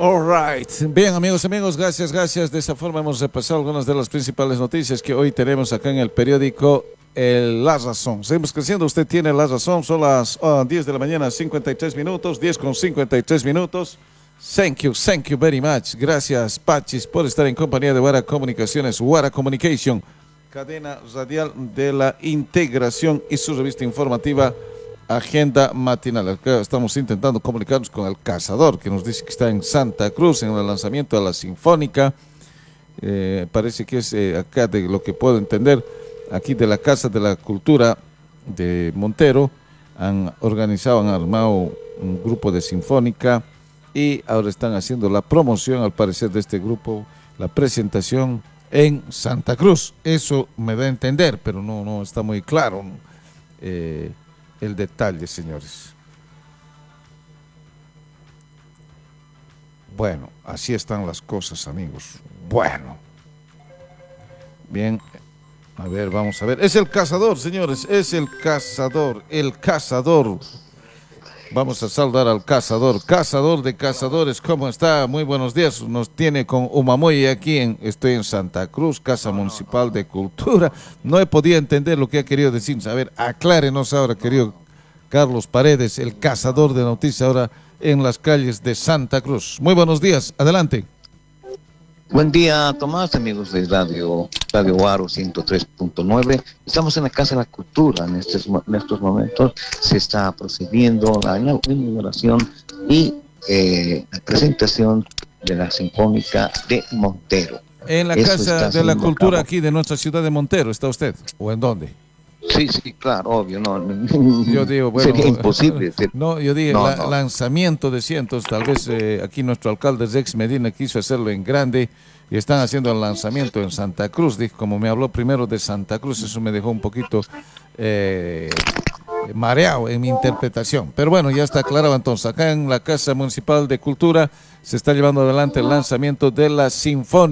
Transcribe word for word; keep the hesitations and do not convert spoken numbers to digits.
All right. Bien, amigos, amigos, gracias, gracias. De esa forma hemos repasado algunas de las principales noticias que hoy tenemos acá en el periódico el La Razón. Seguimos creciendo, usted tiene la razón. Son las uh, diez de la mañana, cincuenta y tres minutos, diez con cincuenta y tres minutos. Thank you, thank you very much. Gracias, Pachis, por estar en compañía de Wara Comunicaciones, Wara Communication, cadena radial de la integración y su revista informativa Agenda Matinal. Acá estamos intentando comunicarnos con el Cazador, que nos dice que está en Santa Cruz en el lanzamiento de la Sinfónica. Eh, parece que es eh, acá, de lo que puedo entender, aquí de la Casa de la Cultura de Montero. Han organizado, han armado un grupo de Sinfónica y ahora están haciendo la promoción, al parecer, de este grupo, la presentación en Santa Cruz. Eso me da a entender, pero no, no está muy claro eh, el detalle, señores. Bueno, así están las cosas, amigos. Bueno. Bien. A ver, vamos a ver. Es el Cazador, señores. Es el Cazador. El Cazador. Vamos a saludar al Cazador. Cazador de Cazadores, ¿cómo está? Muy buenos días. Nos tiene con Umamoy aquí. En, estoy en Santa Cruz, Casa Municipal de Cultura. No he podido entender lo que ha querido decir. A ver, aclárenos ahora, querido Carlos Paredes, el Cazador de Noticias, ahora en las calles de Santa Cruz. Muy buenos días. Adelante. Buen día, Tomás, amigos de Radio, Radio Guaro ciento tres punto nueve. Estamos en la Casa de la Cultura. En estos, en estos momentos se está procediendo a la inauguración y eh, la presentación de la Sinfónica de Montero. En la Eso Casa de la Cultura aquí de nuestra ciudad de Montero, ¿está usted? ¿O en dónde? Sí, sí, claro, obvio, no. Yo digo, bueno, sería imposible. No, yo dije, no, la, no. lanzamiento de cientos, tal vez eh, aquí nuestro alcalde Rex Medina quiso hacerlo en grande y están haciendo el lanzamiento en Santa Cruz. Dije, como me habló primero de Santa Cruz, eso me dejó un poquito eh, mareado en mi interpretación. Pero bueno, ya está aclarado entonces. Acá en la Casa Municipal de Cultura se está llevando adelante el lanzamiento de la Sinfónica.